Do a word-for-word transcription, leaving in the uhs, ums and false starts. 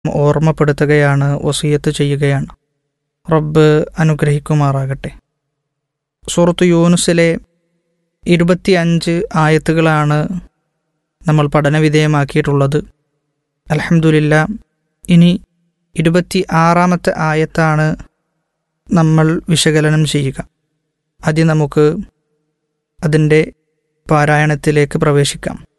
ഓർമ്മപ്പെടുത്തുകയാണ്, വസിയത്ത് ചെയ്യുകയാണ്. റബ്ബ് അനുഗ്രഹിക്കുമാറാകട്ടെ. സൂറത്ത് യൂനുസിലെ ഇരുപത്തി അഞ്ച് ആയത്തുകളാണ് നമ്മൾ പഠനവിധേയമാക്കിയിട്ടുള്ളത്. അൽഹംദുലില്ലാ, ഇനി ഇരുപത്തി ആറാമത്തെ ആയത്താണ് നമ്മൾ വിശകലനം ചെയ്യുക. ആദ്യം നമുക്ക് അതിൻ്റെ പാരായണത്തിലേക്ക് പ്രവേശിക്കാം.